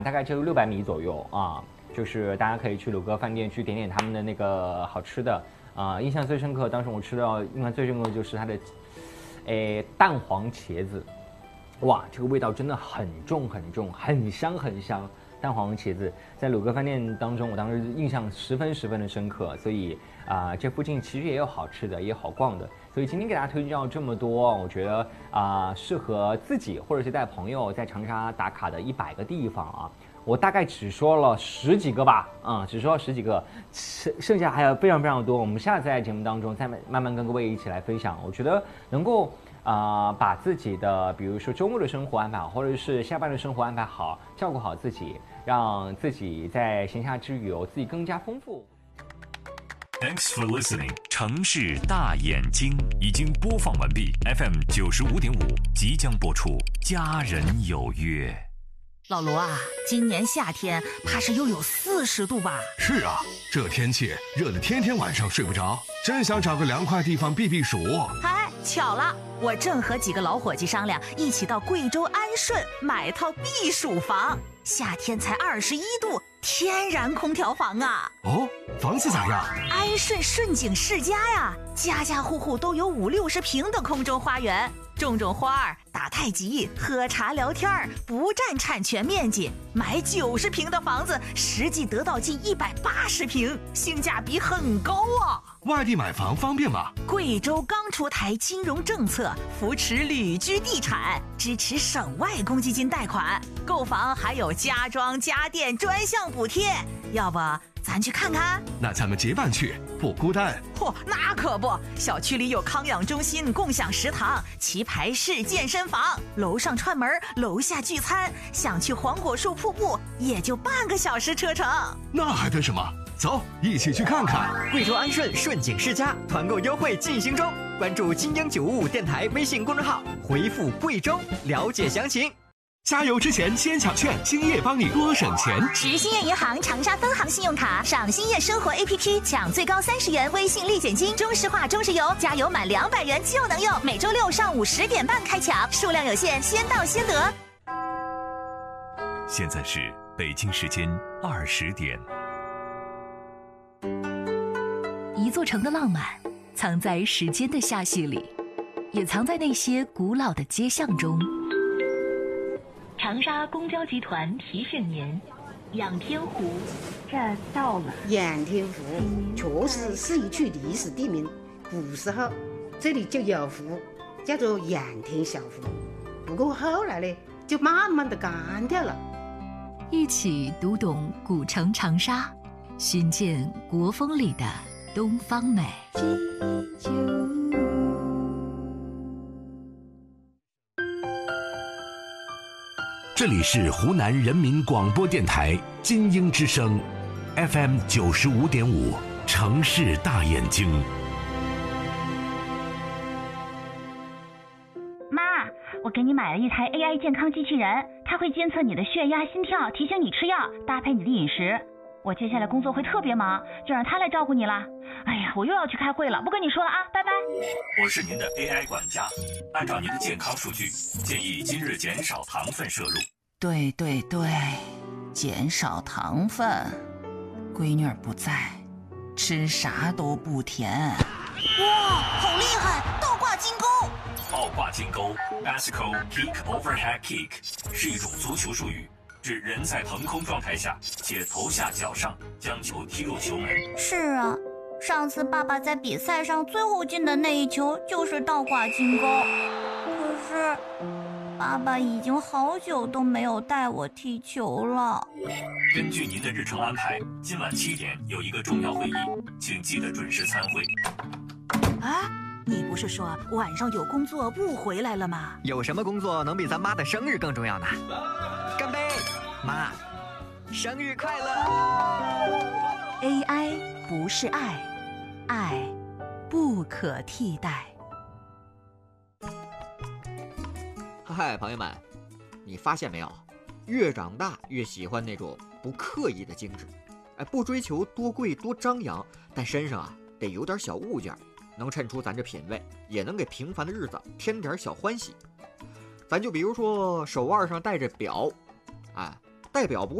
大概只有600米左右啊，就是大家可以去鲁阁饭店去点点他们的那个好吃的啊。印象最深刻，当时我吃到印象最深刻的就是它的，蛋黄茄子，哇，这个味道真的很重很重，很香很香。蛋黄茄子在鲁阁饭店当中，我当时印象十分的深刻，所以这附近其实也有好吃的，也好逛的。所以今天给大家推荐到这么多，我觉得适合自己或者是带朋友在长沙打卡的100个地方啊，我大概只说了10几个吧，只说了10几个，剩下还有非常多。我们下次在节目当中再慢慢跟各位一起来分享。我觉得能够把自己的比如说周末的生活安排好，或者是下班的生活安排好，照顾好自己，让自己在闲暇之余有自己更加丰富。 Thanks for listening。城市大眼睛已经播放完毕 ，FM 95.5即将播出。家人有约。 老卢啊，今年夏天怕是又有40度吧？ 是啊，这天气热得天天晚上睡不着，真想找个凉快地方避暑。 嗨，巧了，我正和几个老伙计商量，一起到贵州安顺买套避暑房。夏天才21度，天然空调房啊！ 哦，房子咋样？ 安顺顺景世家呀，家家户户都有50-60平的空中花园，种花儿、打太极、喝茶聊天，不占产权面积。买90平的房子，实际得到近180平，性价比很高啊！ 外地买房方便吗？ 贵州刚出台金融政策，扶持旅居地产，支持省外公积金贷款，购房还有家装家电专项补贴。要不咱去看看？ 那咱们结伴去，不孤单。 嚯，那可不，小区里有康养中心、共享食堂、棋牌室、健身房，楼上串门，楼下聚餐。想去黄果树瀑布，也就半个小时车程。 那还等什么？走，一起去看看。 贵州安顺顺景世家团购优惠进行中，关注金鹰955电台微信公众号，回复贵州了解详情。 加油之前先抢券，兴业帮你多省钱。 持兴业银行长沙分行信用卡上兴业生活 APP 抢最高30元微信立减金，中石化中石油加油满200元就能用。每周6上午10点半开抢，数量有限，先到先得。 现在是北京时间20点。 一座城的浪漫藏在时间的罅隙里，也藏在那些古老的街巷中。长沙公交集团提醒您，仰天湖这到了。 仰天湖确实是一处历史地名，古时候这里就有湖，叫做仰天小湖，不过后来呢，就慢慢的干掉了。 一起读懂古城长沙，寻见国风里的东方美。 这里是湖南人民广播电台金鹰之声 FM 95.5城市大眼睛。 妈，我给你买了一台 AI 健康机器人，它会监测你的血压、心跳，提醒你吃药，搭配你的饮食。我接下来工作会特别忙，就让它来照顾你啦。哎呀，我又要去开会了，不跟你说了啊，拜拜。 我是您的 AI 管家，按照您的健康数据，建议今日减少糖分摄入。 对，减少糖分。闺女儿不在，吃啥都不甜。 哇，好厉害！倒挂金钩。 倒挂金钩 Bicycle Kick Overhead Kick 是一种足球术语，指人在腾空状态下且头下脚上将球踢入球门。 是啊，上次爸爸在比赛上最后进的那一球就是倒挂金钩，可是爸爸已经好久都没有带我踢球了。 根据您的日程安排，今晚7点有一个重要会议，请记得准时参会。 啊，你不是说晚上有工作不回来了吗？ 有什么工作能比咱妈的生日更重要呢？干杯，妈，生日快乐。 AI 不是爱，爱不可替代。 嗨，朋友们，你发现没有？越长大越喜欢那种不刻意的精致，不追求多贵多张扬，但身上得有点小物件，能衬出咱这品味，也能给平凡的日子添点小欢喜。咱就比如说手腕上戴着表， 代表不